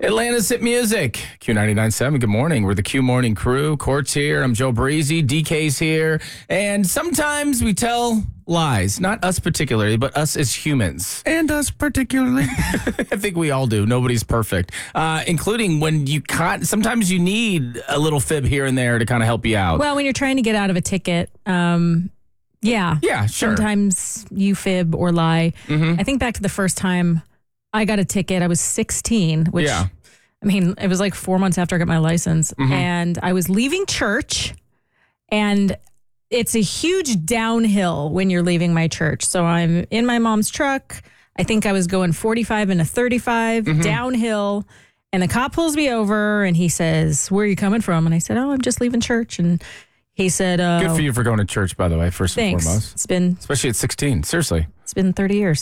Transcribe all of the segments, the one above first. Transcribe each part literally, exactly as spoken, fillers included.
Atlanta's Hit Music, Q ninety-nine point seven. Good morning. We're the Q Morning Crew. Court's here. I'm Joe Breezy. D K's here. And sometimes we tell lies. Not us particularly, but us as humans. And us particularly. I think we all do. Nobody's perfect. Uh, including when you can't, sometimes you need a little fib here and there to kind of help you out. Well, when you're trying to get out of a ticket, um, yeah. Yeah, sure. Sometimes you fib or lie. Mm-hmm. I think back to the first time I got a ticket. I was sixteen, which, Yeah. I mean, it was like four months after I got my license. Mhm. And I was leaving church, and it's a huge downhill when you're leaving my church. So I'm in my mom's truck. I think I was going forty-five and a thirty-five Mhm. downhill. And the cop pulls me over and he says, "Where are you coming from?" And I said, "Oh, I'm just leaving church." And he said, uh, Good for you for going to church, by the way, first Thanks. and foremost. It's been Especially at sixteen. Seriously. it's been thirty years.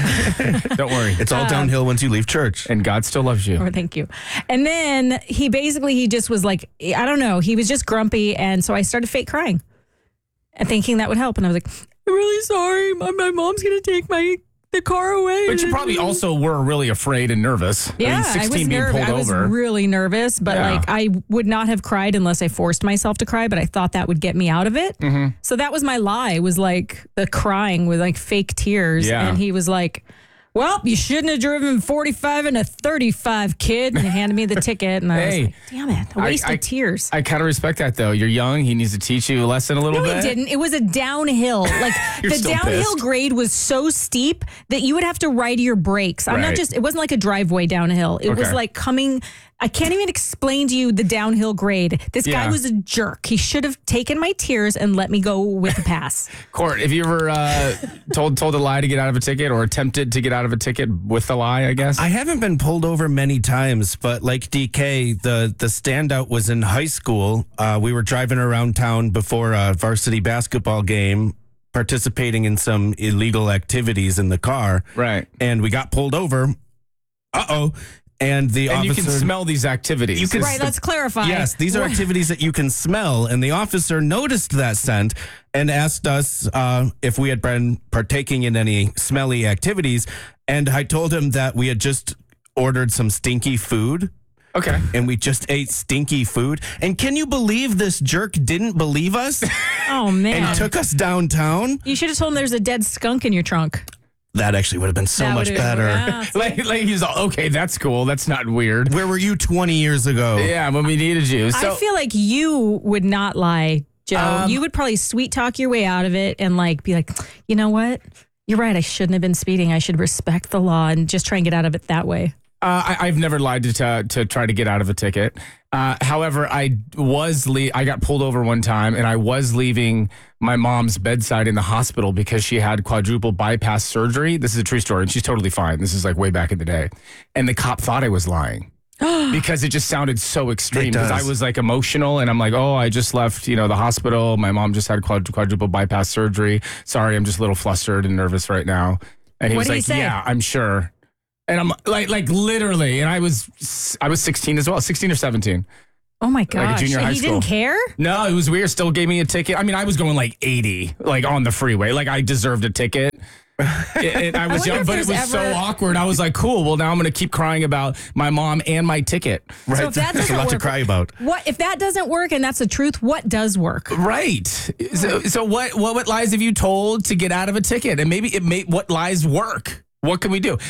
Don't worry. It's all downhill once you leave church. And God still loves you. Oh, thank you. And then he basically, he just was like, I don't know. He was just grumpy. And so I started fake crying and thinking that would help. And I was like, "I'm really sorry. My, my mom's going to take my the car away." But you probably also were really afraid and nervous. Yeah, I mean, I, sixteen was being nervous. pulled I was over. really nervous, but Yeah. like I would not have cried unless I forced myself to cry, but I thought that would get me out of it. Mm-hmm. So that was my lie, was like the crying with like fake tears. Yeah. And he was like, "Well, you shouldn't have driven forty-five and a thirty-five, kid." And he handed me the ticket. And I Hey, was like, damn it, a I- waste I- of tears. I kind of respect that, though. You're young. He needs to teach you a lesson a little No, bit. he didn't. It was a downhill. Like You're the still downhill pissed. grade was so steep that you would have to ride your brakes. I'm Right. not just, it wasn't like a driveway downhill. It was Okay. like coming, I can't even explain to you the downhill grade. This Yeah. guy was a jerk. He should have taken my tears and let me go with the pass. Court, have you ever uh, told told a lie to get out of a ticket or attempted to get out of a ticket with a lie, I guess? I haven't been pulled over many times, but like D K, the, the standout was in high school. Uh, we were driving around town before a varsity basketball game, participating in some illegal activities in the car. right. And we got pulled over. Uh-oh. And the And you officer... can smell these activities. You can- Right, let's clarify. Yes, these are What- activities that you can smell. And the officer noticed that scent and asked us uh, if we had been partaking in any smelly activities. And I told him that we had just ordered some stinky food. Okay. And we just ate stinky food. And can you believe this jerk didn't believe us Oh, man. and took us downtown? You should have told him there's a dead skunk in your trunk. That actually would have been so That much would've- better. yeah. Like, like he's all, okay, that's cool. That's not weird. Where were you twenty years ago? Yeah, when we needed you. So, I feel like you would not lie, Joe. Um, you would probably sweet talk your way out of it and like be like, "You know what? You're right. I shouldn't have been speeding. I should respect the law and just try and get out of it that way." Uh, I, I've never lied to, to to try to get out of a ticket. Uh, however, I was le- I got pulled over one time, and I was leaving my mom's bedside in the hospital because she had quadruple bypass surgery. This is a true story, and she's totally fine. This is like way back in the day, and the cop thought I was lying because it just sounded so extreme. It Because I does. was like emotional, and I'm like, "Oh, I just left, you know, the hospital. My mom just had quad- quadruple bypass surgery. Sorry, I'm just a little flustered and nervous right now." And he What was did he like, say? "Yeah, I'm sure." And I'm like, like literally, and I was, I was sixteen as well, sixteen or seventeen. Oh my gosh. junior And high he didn't school. care? No, it was weird. Still gave me a ticket. I mean, I was going like eighty, like on the freeway. Like I deserved a ticket. And I was wonder young, if but it was there's so ever- awkward. I was like, cool. Well, now I'm going to keep crying about my mom and my ticket. Right. So if that There's a doesn't lot to work- cry about. What if that doesn't work and that's the truth? What does work? Right. So, so what, what, what lies have you told to get out of a ticket? And maybe it may, what lies work? What can we do?